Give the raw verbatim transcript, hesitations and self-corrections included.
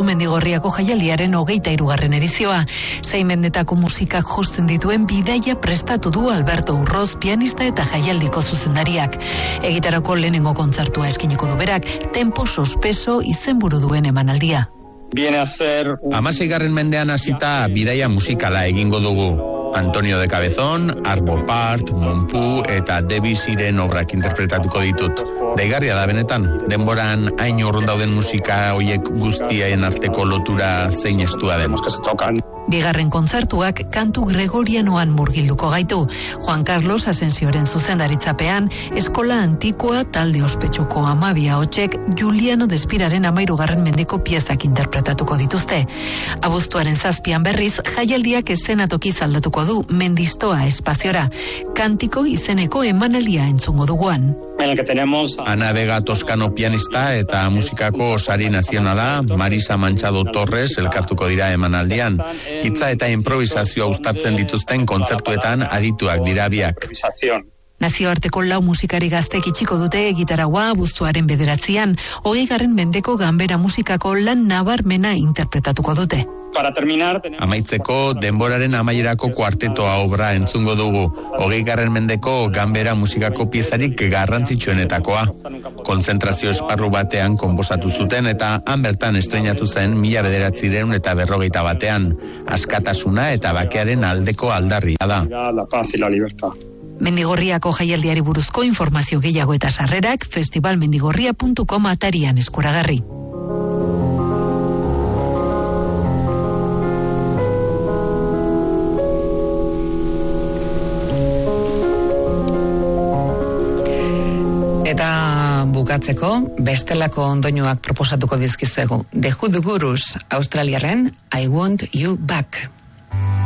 Mendigorriako jaialdiaren hogeita hirugarren edizioa. Sei mendetako musikak josten dituen bidaia prestatu du Alberto Urroz, pianista eta jaialdiko zuzendariak. Egitarako lehenengo kontzertua eskiniko du berak, Tempo Sospeso izenburu duen emanaldia. Viene a ser Hamaseigarren mendean hasita bidaia musikala egingo dugu. Antonio de Cabezón, Arvo Part, Monpu eta Debussyren obrak interpretatuko ditut. Deigarria da benetan, denboran hain urrun dauden musika hoiek guztien arteko lotura zein estua den. Bigarren kontzertuak kantu gregorianoan murgilduko gaitu. Juan Carlos Asensioren zuzendaritzapean, Eskola Antikoa talde ospetsuko amabia hotsek Juliano Despiraren amairugarren mendeko piezak interpretatuko dituzte. Abuztuaren zazpian berriz, jaialdiak eszenatoki zaldatuko du Mendistoa espaziora. Kantiko izeneko emanaldia entzungo duguan. Ana Vega Toscano pianista eta musikako sari nazionala Marisa Manchado Torres elkartuko dira emanaldian. Hitza eta improvisazioa uztartzen dituzten kontzertuetan adituak dira biak. Nazioarteko lau musikari gaztek itxiko dute egitaragua abuztuaren bederatzian, hogeigarren mendeko ganbera musikako lan nabarmena interpretatuko dute. Amaitzeko denboraren amaierako kuartetoa obra entzungo dugu, hogeigarren mendeko ganbera musikako piezarik garrantzitsuenetakoa. Konzentrazio esparru batean konposatu zuten eta han bertan estreinatu zen mila bederatzireun eta berrogeita batean. Askatasuna eta bakearen aldeko aldarria da. Mendigorriako jaialdiari buruzko informazio gehiago eta sarrerak festivalmendigorria puntu com atarian eskuragarri. Eta bukatzeko, bestelako ondoinuak proposatuko dizkizuegu. The Hood Gurus, Australiaren I Want You Back.